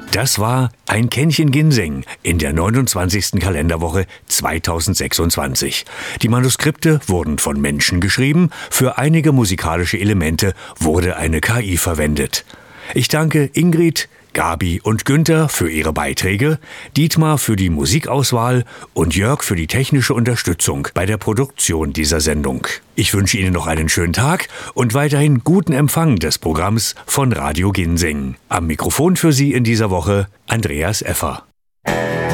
Das war Ein Kännchen Ginseng in der 29. Kalenderwoche 2026. Die Manuskripte wurden von Menschen geschrieben, für einige musikalische Elemente wurde eine KI verwendet. Ich danke Ingrid, Gabi und Günther für ihre Beiträge, Dietmar für die Musikauswahl und Jörg für die technische Unterstützung bei der Produktion dieser Sendung. Ich wünsche Ihnen noch einen schönen Tag und weiterhin guten Empfang des Programms von Radio Ginseng. Am Mikrofon für Sie in dieser Woche Andreas Effer.